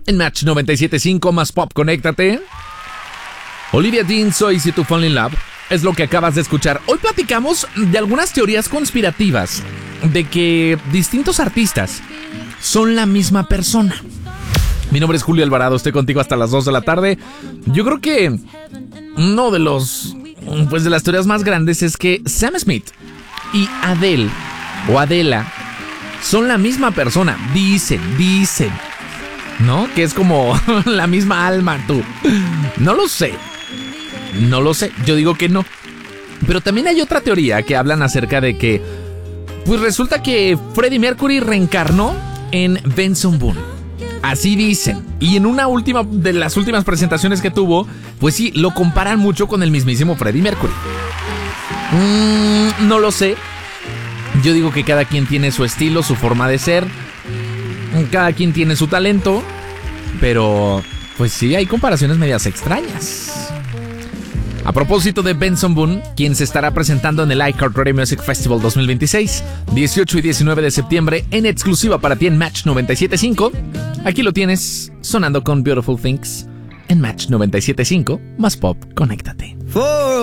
En Match 97.5 más pop, conéctate. Olivia Dean, Soy Si To Fall In Love, es lo que acabas de escuchar. Hoy platicamos de algunas teorías conspirativas de que distintos artistas son la misma persona. Mi nombre es Julio Alvarado, estoy contigo hasta las 2 de la tarde. Yo creo que uno de de las teorías más grandes es que Sam Smith y Adele o Adela son la misma persona. Dicen, ¿no? Que es como la misma alma, tú. No lo sé, yo digo que no. Pero también hay otra teoría que hablan acerca de que pues resulta que Freddie Mercury reencarnó en Benson Boone. Así dicen. Y en una de las últimas presentaciones que tuvo, pues sí, lo comparan mucho con el mismísimo Freddie Mercury. No lo sé. Yo digo que cada quien tiene su estilo, su forma de ser. Cada quien tiene su talento. Pero, pues sí, hay comparaciones medias extrañas. A propósito de Benson Boone, quien se estará presentando en el iHeartRadio Music Festival 2026, 18 y 19 de septiembre, en exclusiva para ti en Match 97.5. Aquí lo tienes, sonando con Beautiful Things, en Match 97.5, más pop, conéctate.